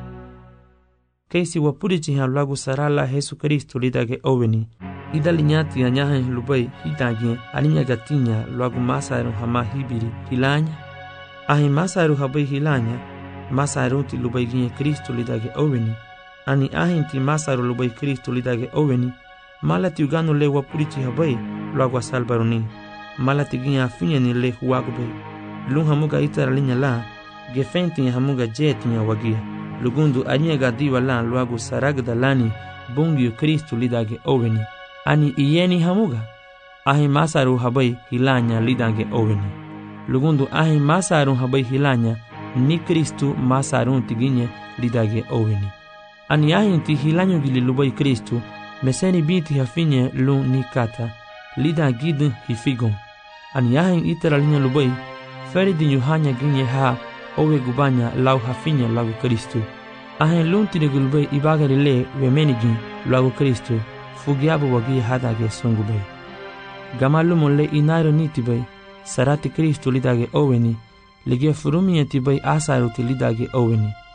Keisi wapurichi ha lagu sarala Yesu Kristo lidage oveni. Ida linyati anyaha lubai hidage aninya gatinya lagu Masaro hama hibiri hilanya. Ahi Masaro habai hilanya. Masaro ti lubai ginya Kristo lidage oveni. Ani ahi ti Masaro lubai Kristo lidage oveni. Malati ugano le wapurichi habai lagu salbaroni. Malati ginya afinya ni le huagube. Lung hamuga itara linya la, gefenti hamuga jetinya wagia. Lugundu anya gadiwa la lagu saragda lani bungyu Kristo lidage oveni. Ani iyeni hamuga. Ahi Masaru habai hilanya lidage oveni. Lugundu ahi Masaru habai hilanya ni Kristo Masaru tiginye lidage oveni. Ani ahi ti hilanyo gili lubai Kristo meseni binti hafinye lun ni kata, lida gidin hifigon. Ani yahin itera linya lubai, feri din yuhanya ginye ha, owe gubanya lau hafinye lagu Kristo. Ahin lun tine gulbai ibagari le wemenigin lagu Kristo, fugiabu wagi hadage sungubay. Gamalumo le inairo nitibay, sarati Kristo lidage oweni, lige furumie tibay asaruti lidage oweni.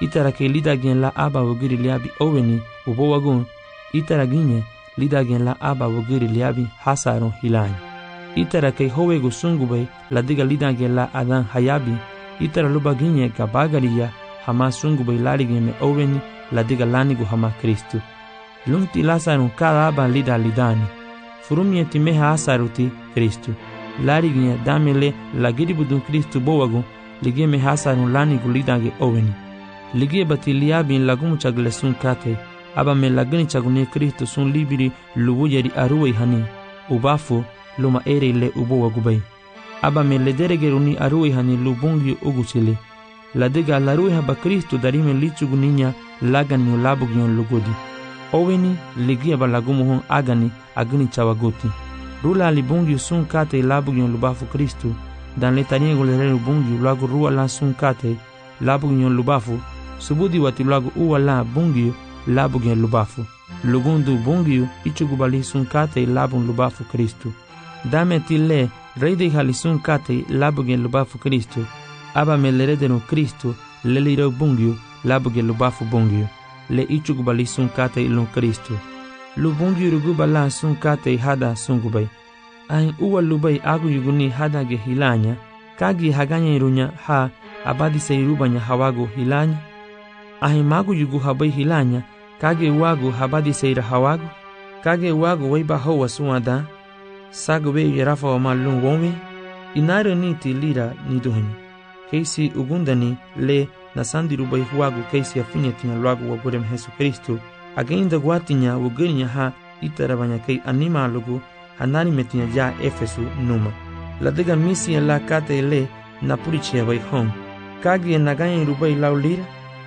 itara ke lida gen la aba wogiri liabi oweni ubo wagun itara ginye lida gen la aba wogiri liabi hasaron hilany itara ke howego sungubay la diga lida gen la adan hayabi itara luba ginye gabagariya hama sungubay lari gen me oweni la diga lanigu hama Kristu lunti lasaron kada aba lida lidani furumye timeha asaruti Kristu lari gen damele la giribudun Kristu bowagun ligie me hasarun lanigu lida gen oweni ligie bati liabi lagumu chagle sun kate aba me lagani chagune Kristo sun libiri lubu yeri aruwe hani ubafu luma ere le ubo wagubay aba me lederegeruni aruwe hani lubungi uguchile ladega laruwe haba Kristo darime lichuguninya lagani ulabugyon lugodi oweni ligia ba lagumu hon agani chawagoti rula libungi sun kate labugyon lubafu Kristo dan letaniego le lubungi lagu ruwa la sun kate labugyon lubafu subudi wati lagu uwa la bungi labugyon lubafu lugundu bungi ichugubali sun kate labun lubafu Kristo dame tille reide hali sun kate labugyon lubafu Kristo aba me leredeno Kristo leliro bungi labugyon lubafu bungi le ichugubali sun kate ilon Kristo lubungi rugubala sun kate hada sungubay ahin uwa lubay agu yuguni hada ge hilanya kagi haganya irunya ha abadi seirubanya hawago hilanya ahin magu yugu habay hilanya kage wagu habadi seira hawago kage wagu waiba hawa suada sago be yarafa wa malun wome inaro niti lira niduhuni keisi ugundani le nasandi rubai huwagu keisi afinya tinya luagu wa burem Jesu Kristo againda guatinya wugirinya ha itarabanya kei anima lugu hanani metinya ja Efesu numa ladega misi la kate le napurichia bai hon kage naganya rubai laulira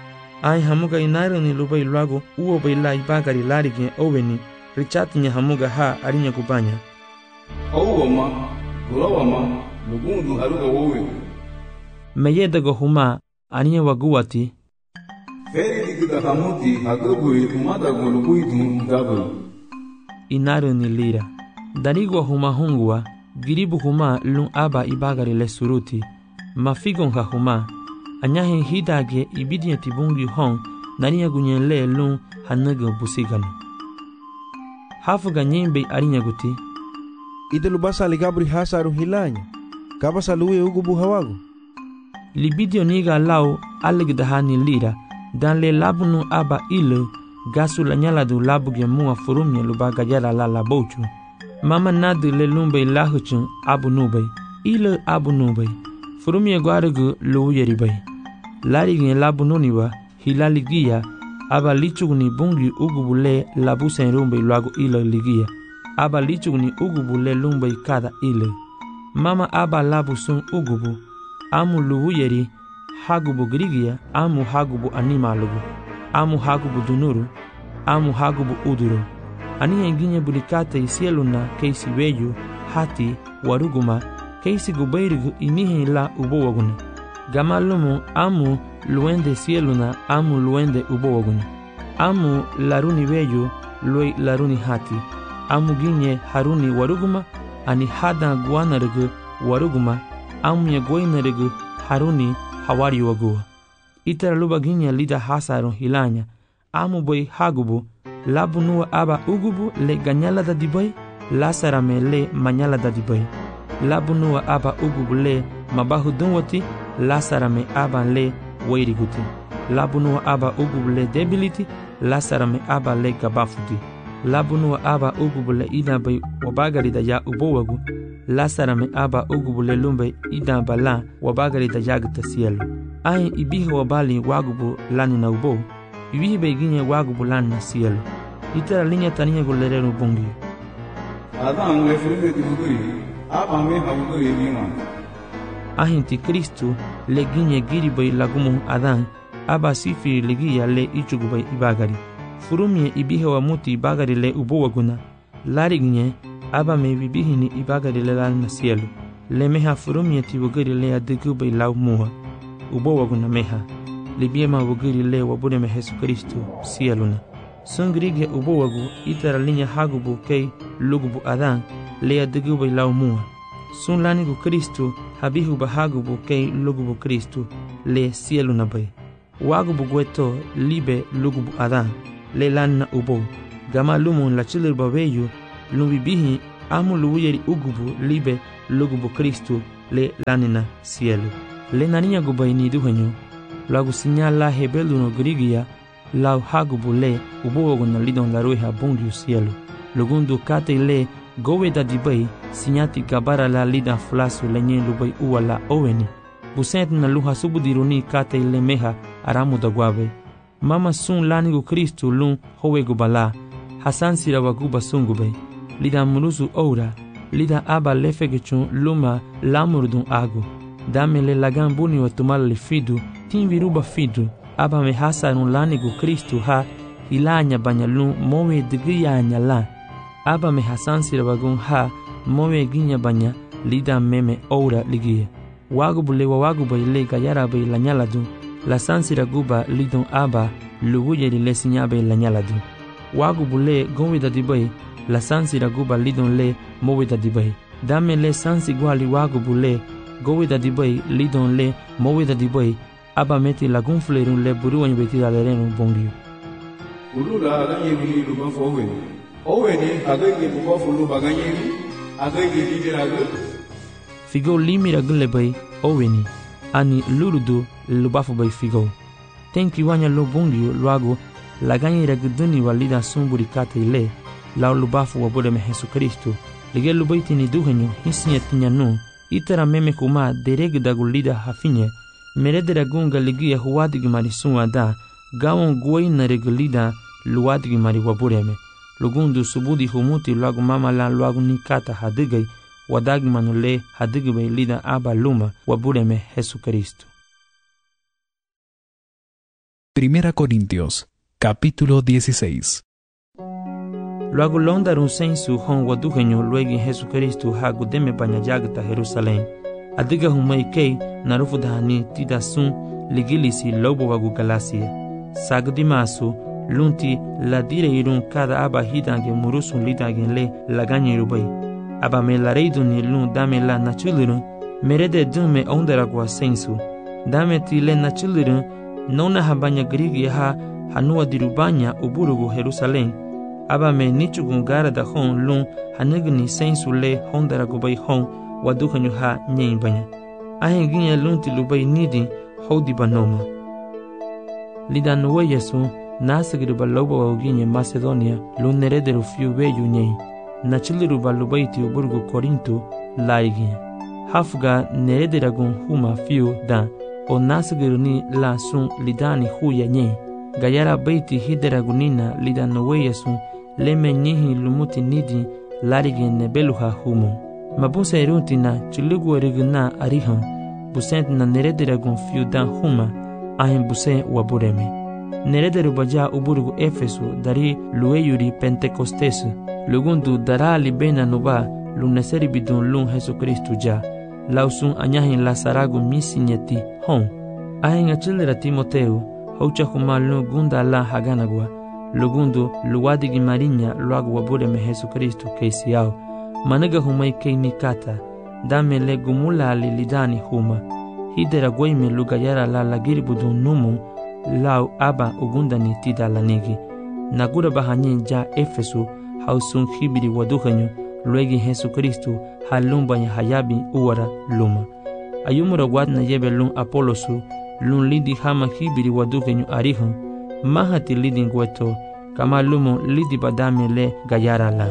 ai hamuga inaro ni lubai luagu uo bai la ibagari larige oweni richatinya hamuga ha arinya kubanya Ouwama, gulawama, lugundu haruga wowe. Meyedego huma aniye waguwati. Feri digida hamuti agabui umada guluguidu gabu. Inaru ni lira. Darigwa huma hungwa, giribu huma lun aba ibagari le suruti. Mafigon ha huma. Anyahe hidage ibidia tibungi hong naniya gunyen le lun hanaga busigano. Hafuga nyembe arinya guti. Ite lubasa ligabri hasaru hilanya kabasa luwe ugubu hawago libidio niga lau alegdahani lira dan le labunu aba ilo gasu la nyala du labu gemua furumye lubaga yala la labochu mama nadu le lumbe lahuchun abu nubay ilo abu nubay furumye gwarugu lu yeribay lari gen labu nuniwa hilaligia aba lichugni bungi ugubu le labu senrumbe luagu ilo ligia aba lichugni ugubu le lumbay kada ile mama aba labu sun ugubu amu luwu yeri hagubu grigia amu hagubu animalugu amu hagubu dunuru amu hagubu uduru aniya inginye bulikate isieluna keisi weyu hati waruguma keisi gubairigu inihe la ubowaguna gamalumu amu luende sieluna amu luende ubowaguna amu laruni weyu loi laruni hati amu ginye haruni waruguma ani hada guanargu waruguma amu ya goinargu haruni hawari wagua itara luba ginye lida hasaron hilanya amu boy hagubu labunua aba ugubu le ganyala da dibay lasarame le manyala da dibay labunua aba ugubu le mabahu dunwati lasarame aba le wairiguti labunua aba ugubu le debility lasarame aba le gabafuti labunua aba ugubule idabay wabagari da ya ubowagu lasarame aba ugubule lumbe idabala wabagari da yagta cielo ai ibihe wabali wagubu lani na ubo ibihe beginye wagubu lani na cielo itara linya taniye gulerero bungi Adan le frume tibuguri aba me habuguri bima ahinti Kristo le ginye giribay lagumu adan aba sifiri legia le ichugubay ibagari furumye ibihe wa muti ibagari le ubowaguna larignye aba me bibihini ibagari le lan na cielo le meha furumye tibugari le adegubay lau muha ubowaguna meha libiema wugari le wabune me Jesu Kristo cieluna sungrige ubowagu itara linya hagubu kei lugubu adan le adegubay lau muha sun lanigu Kristo habihu bahagubu kei lugubu Kristo le cieluna bay wagubu gueto libe lugubu Adan le lanna ubo gama lumun la chilir babeyu lumbibihi amu luuyeri ugubu libe lugubu Kristu le lanina cielo le naninya gubaini duhenyo lagu sinyala hebelu no grigia lau hagubu le ubo na lidon la ruha bungiu cielo lugundu kate le gowe da dibai sinyati gabara la lida flasu lenye lubai uwala oweni busent na luha subudiruni kate le meha aramu da guave mama sun lanigu Kristu lun howe gubala hasan sirawa guba sungube lida muruzu oura lida aba lefegechun luma lamurdun agu dame le lagan buni wa tumal le fidu tin viruba fidu aba me hasarun lanigu Kristu ha ilanya banyalun mowe digiyanya la aba me hasan sirawagun ha mowe ginya banya lida meme oura ligie wagubule wa waguba ile gayara be lanyaladu la sansira guba lidon aba luwuyeri le sinyabe lanyaladu wagubule gowida dibai la sansira guba lidon le mowida dibai dame le sansi gwali wagubule gowida dibai lidon le mowida dibai aba meti lagun flerun le buruwan betida lerenu bongiu ulula aganyeri luba fowe oweni agayge buba fulu baganyeri agayge lidiraga figo limira gulle bai oweni ani lurudu lubafu bai figo tenki wanya lo bongiu luago laganyera guduni walida sumburi kate ile lao lubafu wabode me Jesu Kristu lige lubaiti ni duhenyo hisinya tinyanu itara meme kuma dereg dagulida hafinye meredera gunga ligia huwadigi mari suada gawon guai na regulida luwadigi mari wabureme lugundu subudi humuti luagu mama la luagu nikata hadigai wadagi manule hadigibe lida aba luma wabureme Jesu Kristu. Primera Corintios, capítulo 16. Luego londarun sensu hon waduhenyo luegi Jesu Kristu hagu deme banyajagta Jerusalem. Adiga humai kei narufu dahani tida sun ligilisi lobo wagu Galacia. Sagdi masu lunti ladire irun kada aba hidange murusun lidange le laganye rubai. Aba me la reiduni lun dame la nachulirun merede dume ondaragwa sensu. Dame ti le nachulirun nona habanya grigi ha hanua dirubanya uburugu Jerusalem. Aba me nichugun gara da hon lun hanigni sensu le hondaragu bai hon waduhanyu ha nyen banya. Ahen ginya lunti lubai nidi hodi banoma. Lida nuwe yesu nasigru balobo wa uginye Macedonia lun nerederu fiu beyu nyen. Nachiliru balubai ti uburgu Korinto laiginya. Hafga nerederagun huma fiu da o nasigru ni la sun lidani huya nyen. Gayara baiti hideragunina lida nuwe yesu leme nyihi lumuti nidi larigen nebeluha humo. Mabusa erunti na chulugu eriguna arihan busent na nerederagun fiu dan huma ahen buse wabureme. Nerederu baja uburugu Efesu dari lueyuri Pentecostesu lugundu dara libena nuba luneseri bidun lun Jesu Kristu ja lausun anyahin lasaragu misinyeti hon. Ahen achilera Timoteu haucha huma lun gunda la haganagwa lugundu luwadigi marinya luagu wabureme Jesu Kristu keisiao managa humai kei nikata dame le gumula alilidani huma hidera gwaime lugayara la lagiribudun numu lau aba ugundani tida lanigi nagura bahanyin ja Efesu hausun hibiri waduhanyu luegi Jesu Kristu halumbanya hayabi uwara luma ayumura wadna yebe lun Apolosu lun lidi hama hibiri waduhanyu arihun mahati lidi ngweto kama lumu lidi badame le gayara la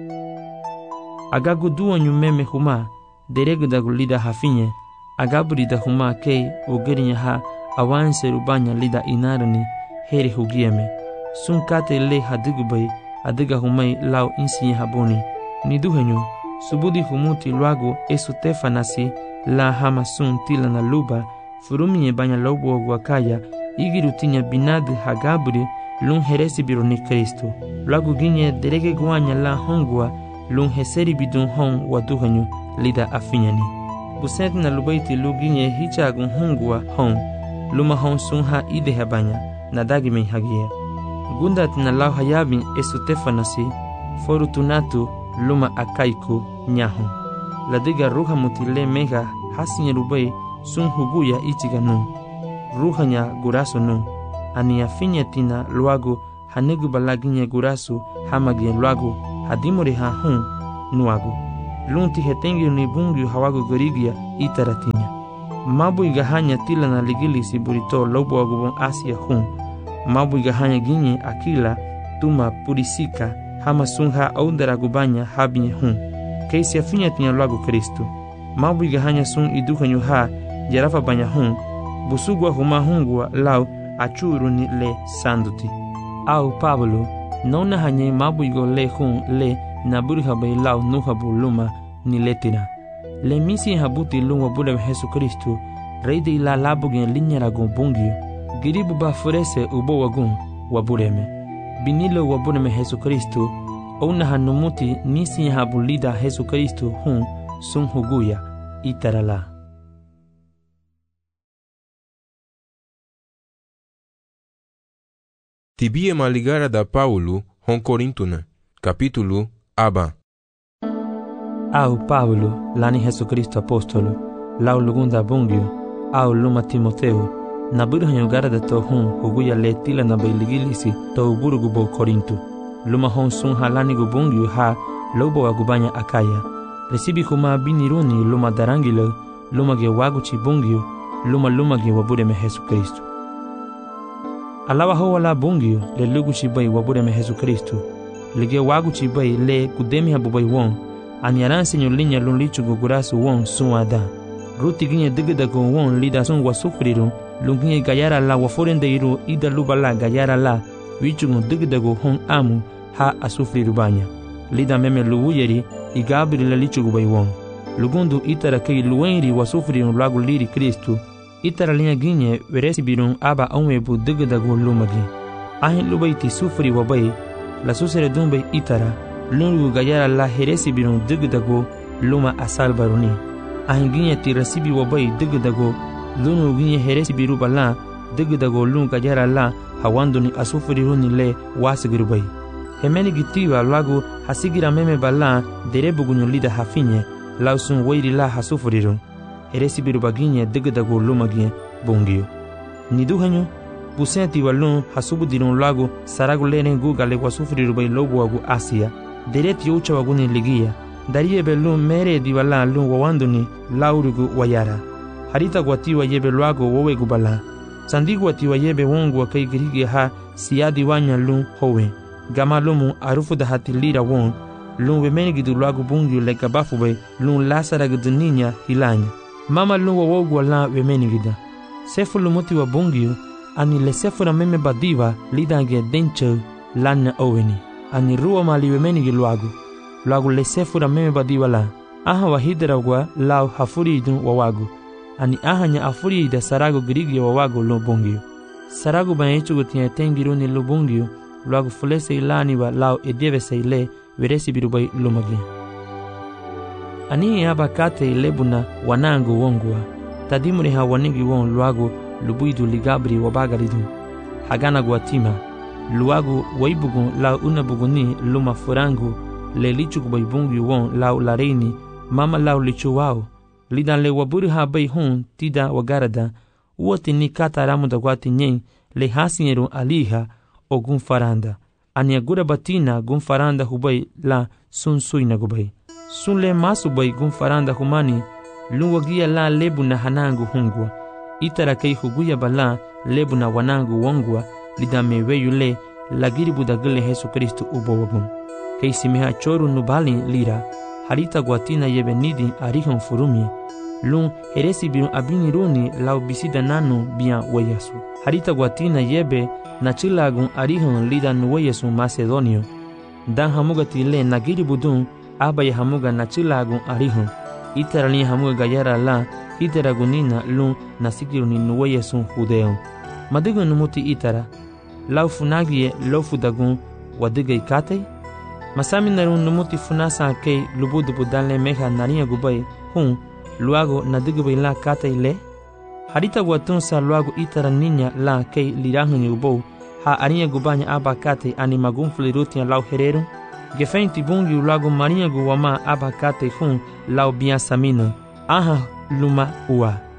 agagu duwanyu meme huma deregudagu lida hafinye agaburi da huma kei ugerinya ha awanse rubanya lida inarani heri hugieme sun kate le hadigubai adiga humai lau insiye haboni niduhenyu subudi humuti luago esutefanasi la hama sun tila na luba furuminye banya lobo guakaya igirutinya binadi hagaburi lun heresi bironi Kristo luago ginye derege guanya la hongwa lun heseri bidun hon waduhenyu lida afinyani buset na lubaiti luginye hichagun hongwa hon luma hon sun ha ide habanya nadagi me hagia gundat na lau hayabin esutefanasi forutunatu luma akaiku nyahon ladiga ruha mutile mega hasinya rubai sun huguya ichiganu ruhanya guraso no. Ani afinya tina luago hanegu balaginya guraso hamagi luago hadimore ha hun nuago. Lunti hetengi ni bungi hawago gorigia itaratinya. Mabu igahanya tila na ligilisi burito lobo agubon asia hun. Mabu igahanya ginye akila tuma purisika hama sunha aundara gubanya habinye hun. Keisi afinya tina luago Kristo. Mabu igahanya sun idukanyu ha jarafa banya hun. Busugwa huma hungwa lau achuru ni le sanduti. Au Pablo nona hanye mabu igo le hun le naburi habai lau nuhabu luma ni letira. Le misi habuti lungwa bude Jesu Kristo reide ila labu gen linyara gon bungio. Giribu ba furese ubo wagun wabureme. Binilo wabureme Jesu Kristo ona hanumuti nisi habulida Jesu Kristo hun sun huguya itarala. Tibie maligara da Paulo hon Corintuna, capítulo aba. Au Pablo, lani Jesu Kristo apostolo, lau lugunda bungio, au luma Timoteo, naburu hanyogara da to hun huguya letila na bailigilisi to uburu gubo Korintu. Luma hon sun halani gubungio ha lobo agubanya akaya. Resibi kuma biniruni luma darangilo, luma ge waguchi bungio, luma ge wabureme Jesu Kristo. Alawa ho wala bungio le lugu chibai wabureme Jesu Kristo. Lige wagu chibai le kudemi habubai won. Anyaran senyo linya lunlichu gugurasu won suada. Ruti ginye digidago won lida sun wasufriru. Lunginye gayara la waforende iru ida lubala gayara la. Wichungu digidago hon amu ha asufriru banya. Lida meme luwuyeri igabiri la lichu gubai won. Lugundu itara kei luwenri wasufriru lagu liri Kristo. Itara linya ginye veresi birun aba onwebu digidago lumagi. Ahin lubaiti sufri wabai la susere dumbe itara lungu gayara la heresi birun digidago luma asal baruni. Ahin ginye tirasibi wabai digidago lungu ginye heresi biru bala digidago lungu gayara la hawanduni asufri runi le wasigirubai. Hemeni gitiwa lagu hasigira meme bala derebu gunyo lida hafinye lausun wairi la hasufriru. Heresi biru baginye digidago lumagi bungio. Niduhanyo busenti walun hasubu dirun lagu saragu leren guga le wasufri rubai lobo wagu Asia. Dereti ucha waguni ligia. Darie belun mere diwala lun wawanduni laurugu wayara. Harita guatiwa yebe luago wowe gubala. Sandigu atiwa yebe wongu wa kai girigi ha siadi wanya lun howe. Gama lumu arufu da hati lira won. Lun wemeni gidu luago bungyu le gabafu bay lun lasara gidu ninya hilanya. Mama lun wawogu wala wemeni gida. Sefu lumuti wa bungyu ani le sefura meme badiva lidange denche lanna oweni. Ani ruwa mali wemeni giluagu. Luagu le sefura meme badiva la. Aha wahidera gwa lau hafuri idun wawagu. Ani aha nya afuri ida sarago girigi wawagu lo bungio. Sarago banyechu gutia tengiru ni lo bungio. Luagu fulese ilani wa lau edeve se ile veresi birubai lumagi. Ani aba kate ilebuna wanangu wongwa. Tadimuri ha wanigi won luagu lubuidu ligabri wabagaridu. Hagana guatima. Luagu waibugun lau unabuguni luma furangu le lichu kubaibungi won lau lareini mama lau lichu wao. Lidan le waburi ha bai hun tida wagarada uoti ni kata ramu da guati nyen le hasinyeru aliha o gunfaranda. Ani agura batina gunfaranda hubai la sun suina gubai. Sun le masu bai gunfaranda humani lunwagia la lebu na hanangu hungwa. Itara kei huguya bala lebu na wanangu wongwa lidame weyu le lagiri budagile Jesu Kristo ubo wagun. Kei simeha choru nubali lira harita guatina yebe nidi arihon furumi. Lun heresi birun abini runi lau bisida nanu bian weyasu. Harita guatina yebe na chilagun arihon lida nuweyasu Macedonio. Dan hamugati le nagiri budun abaye hamuga na chilagun arihon. Itara li hamuga gayara la itara gunina lun nasikiru ni nuweyasu Judeo. Madigun numuti itara lau funagie lau fudagun wadiga ikate. Masami narun numuti funasa kei lubudu budale meha naria gubai hun luago nadigubay la kate ile. Harita guatun sa luago itara ninya la kei lirahun ubou ha aria gubanya aba kate animagun flirutia lau hereru. Gefein tibungi luago maria guwama aba kate hun lau biasamino. Aha luma ua.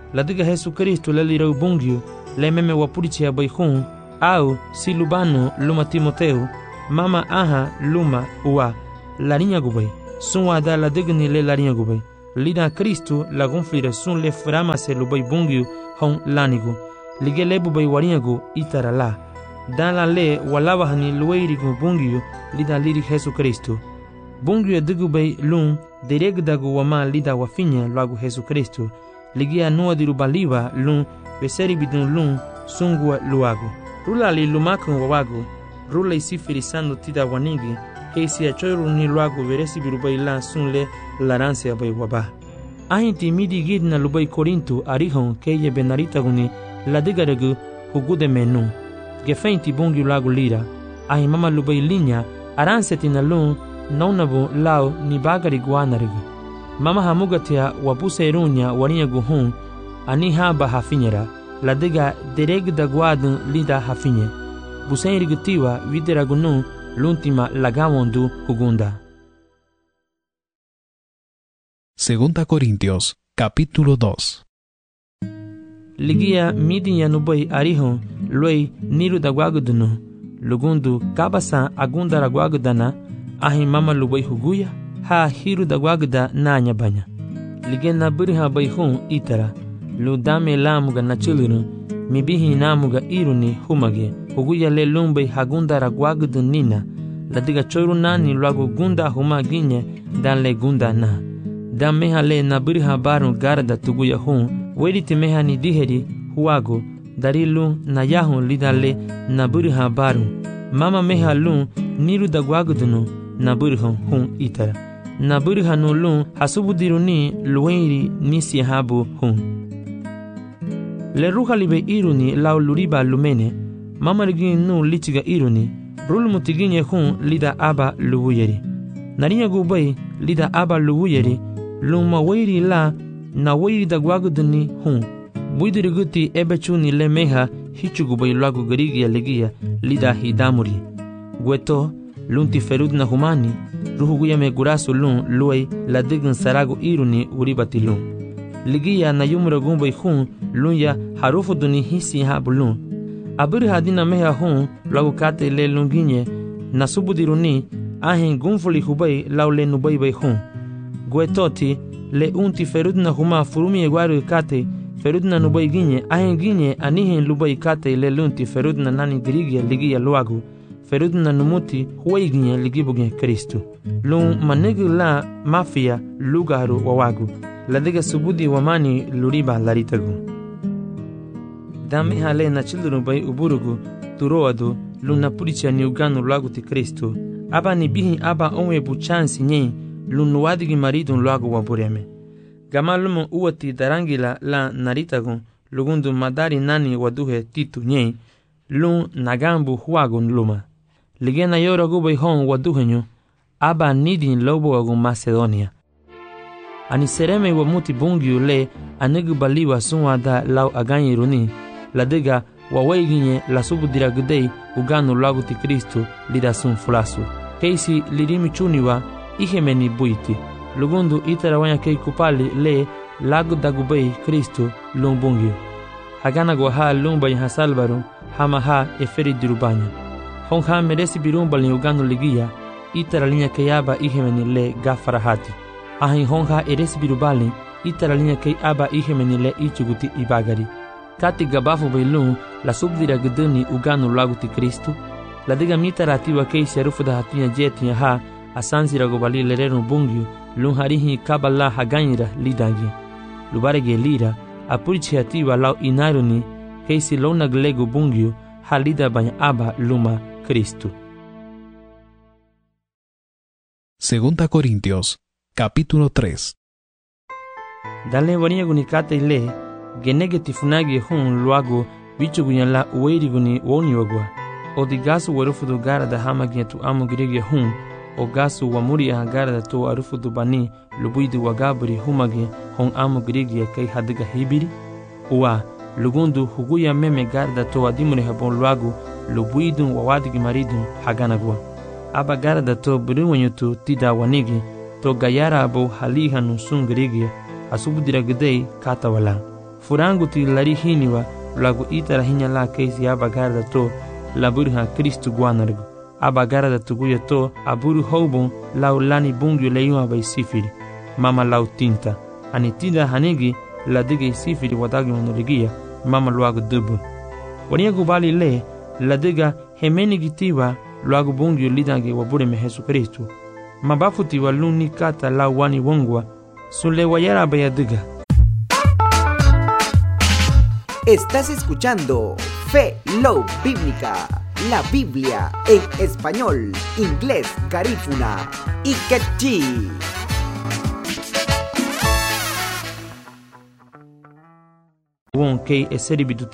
Ladiga Jesu Kristo le lira ubungio le meme wapurichia baihun au silubano luma Timoteu mama aha luma ua larinha gubay sunwa da ladigni le larinha gubay lida Kristo la gonflira sun le frama se lubay bungio hon lanigo lige le bubay warinhago itarala dala le walava hani lueirigo bungio lida liri Jesu Kristo bungio digubay lun deregdago wama lida wafinya lago Jesu Kristo ligia nua dirubaliva lun beseri bidun lun sungua luago rula li lumakon wawago rula isifirisando tida wanigi keisi achoiru ni luago veresi birubay la sunle laranse bay waba ahinti midi gidna lubay Korinto arihon keye benarita guni la digaregu hugude menu gefeinti bungi lago lira ahi mama lubay linya aranseti na lun naunabu lao ni bagari guanaregu mama hamugatia wapuse irunya warinha guhun ani haba hafinyera la diga deregda guadun lida hafinye busen rigutiwa videragunun l'ultima lagamondu hugunda. Segunda Corintios, capítulo 2. Ligia midin yanubay arihon luay niru da guagudunu lugundu kabasa agunda ra guagudana ahi mama lubay huguya ha hiru da guaguda nanya banya ligena birha bayhun itara ludame lamuga nachilunu mibihi namuga iruni humage huguya le lumbay hagunda ra guagudun nina ladiga choiru nani luagu gunda humaginye dan le gunda na dan meha le na birha baru garda tuguya hun wediti meha ni diheri huago darilu na yahun lidale na birha baru mama meha lun niru da guagudunu na birha hun itara na birha no lun hasubudiruni luenri nisi habu hun le ruha libe iruni lau luriba lumene mama rigin nu litiga iruni rul mutiginye hun lida aba luwuyeri narinya gubay lida aba luwuyeri luma wairi la na wairi da guaguduni hun buidiriguti ebechuni le meha hichugubay lagu garigia legia lida hidamuri gueto lunti ferud na humani ruhuguya me gurasu lun luay la digin sarago iruni uribati lun ligia na yumura gumbay hun lunya harufu duni hisi habulun abiri hadina meha hun lagu kate le lunginye na subudiruni ahin gunfuli hubay laule nubay bay hun guetoti le unti ferudna huma furumi egwaru kate ferudna nubay ginye ahin ginye anihin lubay kate le lunti ferudna nani grigia ligia luagu ferudna numuti huway ginye ligibuge Kristo lun manegi la mafia lugaru wawagu ladiga subudi wamani luriba laritagu dame hale na children bay uburugu turoadu luna puricha ni uganu lagu ti Kristo aba ni bihi aba onwe buchansi nye lunuwadigi maridun lagu wabureme gamalumu uwati darangila la naritagun lugundu madari nani waduhe titu nye lun nagambu huagun luma ligena yoragu bay hon waduhenyo aba nidin lobo agun Macedonia ani sereme wa muti bungiu le anegu baliwa sunwa da lau aganyiruni ladiga wawaiginye la subudira gudei uganu lagu ti Kristo lida sun fulasu keisi lirimi chuniwa ihemeni buiti lugundu itarawanya kei kupali le lagu dagubei Kristo lumbungiu hagana gwaha lumbay hasalbaru hama ha eferi dirubanya honha meresi birumbal uganu ligia itaralinya keyaba ihemeni le gafarahati ahin honha eresi birubali itaralinya kei aba ihemeni le ichuguti ibagari kati gabafu bailun la subdira guduni uganu lagu ti Kristo la diga mitaratiwa kei serufu da hatinya jetinya ha asansira gobali lerenu bungiu lun harihi kabala haganyira lidagi lubarege lira apurichi hatiwa lau inaruni kei si lona glegu bungiu halida banya aba luma Kristo. Segunda Corintios, capítulo 3. Dale waria gunikate ile genege tifunagi hun luago bichugunya la uweiriguni woniwagwa odigasu warufudu gara da hamagia tu amugirige hun o gasu wamuri gara da to arufudu bani lubuidu wagaburi humage hon amugirige kai hadiga hibiri uwa lugundu huguya meme gara da to adimure habon luago lubuidu wawadigi maridu haganagwa aba gara da to buriwanyutu tida wanigi to gayara abo halihanu sungirige asubudira gudei katawala Furangu ti lari hiniwa, lagu itara hinya la keisi abagarda to, laburu ha Kristu guanargu. Abagarda tuguya to, aburu houbon, lau lani bungyu leiun abai sifiri. Mama lau tinta. Anitinda hanegi, la dige sifiri wadagi manorigia, mama luagu dubu. Wania gubali le, la diga hemeni gitiwa, luagu bungyu lidange wabure me Jesu Kristu. Mabafuti wa luni kata lau wani wongwa, sule wayara baya diga. Estás escuchando Fe Love Bíblica, la Biblia en español, inglés, garífuna y quechí. Won kei eseri bitu